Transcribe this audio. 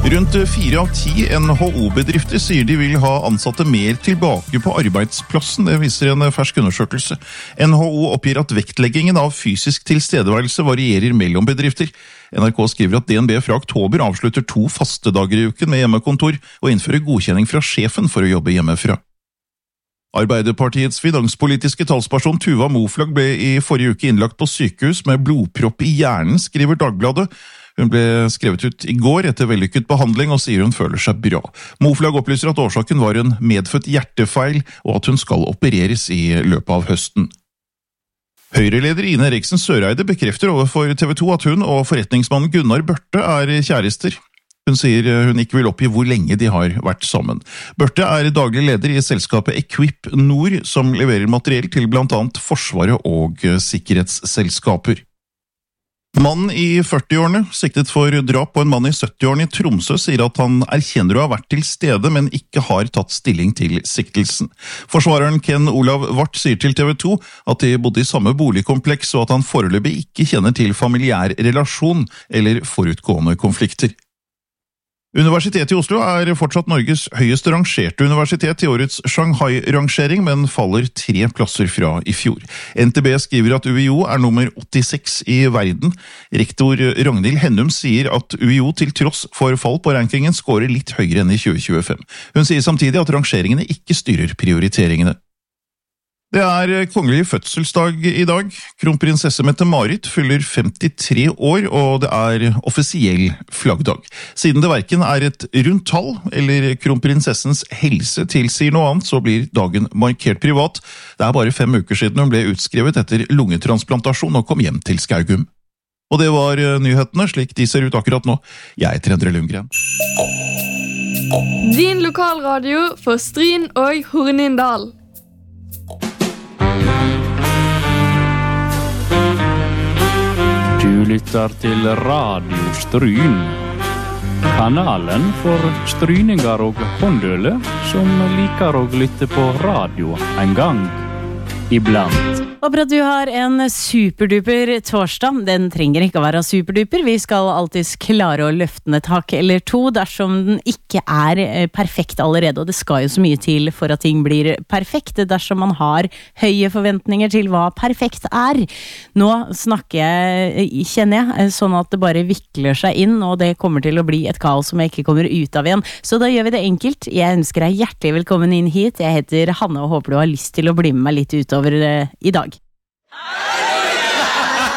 Rundt 4 av 10 NHO-bedrifter sier de vil ha ansatte mer tilbake på arbeidsplassen, det viser en fersk undersøkelse. NHO oppgir at vektleggingen av fysisk tilstedeværelse varierer mellom bedrifter. NRK skriver at DNB fra oktober avslutter 2 faste dager i uken med hjemmekontor og innfører godkjenning fra sjefen for å jobbe hjemmefra. Arbeiderpartiets finanspolitiske talsperson Tuva Moflag ble i forrige uke innlagt på sykehus med blodpropp i hjernen, skriver Dagbladet. Hun ble skrevet ut i går etter vellykket behandling og sier hun føler seg bra. Moflag opplyser at årsaken var en medfødt hjertefeil og at hun skal opereres i løpet av høsten. Høyreleder Ine Eriksen Søreide bekrefter overfor TV 2 at hun og forretningsmannen Gunnar Børte er kjærester. Hun sier hun ikke vil oppgi hvor lenge de har vært sammen. Børte er daglig leder i selskapet Equip Nord, som leverer materiell til blant annet Forsvaret og sikkerhetsselskaper. Mannen i 40-årene, siktet for drap på en mann i 70-årene i Tromsø, sier at han erkjenner å ha vært til stede, men ikke har tatt stilling til siktelsen. Forsvareren Ken Olav Vart sier til TV 2 at de bodde i samme boligkompleks, og at han foreløpig ikke kjenner til familiær relasjon eller forutgående konflikter. Universitetet i Oslo er fortsatt Norges høyest rangerte universitet i årets Shanghai-rangering, men faller 3 plasser fra i fjor. NTB skriver at UiO er nummer 86 i verden. Rektor Ragnhild Hennum sier at UiO til tross for fall på rankingen skårer litt høyere enn i 2025. Hun sier samtidig at rangeringene ikke styrer prioriteringene. Det er kongelig fødselsdag i dag. Kronprinsesse Mette-Marit fyller 53 år, og det er offisiell flaggdag. Siden det hverken er et rundt tall eller kronprinsessens helse tilsier noe annet, så blir dagen markert privat. Det er bare 5 uker siden hun ble utskrevet etter lungetransplantasjon og kom hjem til Skaugum. Og det var nyhetene, slik de ser ut akkurat nå. Jeg heter Endre Lundgren. Din lokalradio for Stryn og Hornindal. Du lytter til Radio Stryn, kanalen for stryninger og håndøle som liker å lytte på radio en gang iblant. Håper at du har en superduper torsdag. Den trenger ikke å være superduper. Vi skal alltid klare å løfte den et hakk eller 2 dersom den ikke er perfekt allerede. Og det skal jo så mye til for at ting blir perfekt dersom man har høye forventninger til hva perfekt er. Nå kjenner jeg, sånn at det bare vikler seg inn, og det kommer til å bli et kaos som jeg ikke kommer ut av igjen. Så da gjør vi det enkelt. Jeg ønsker deg hjertelig velkommen inn hit. Jeg heter Hanne og håper du har lyst til å bli med meg litt utover i dag.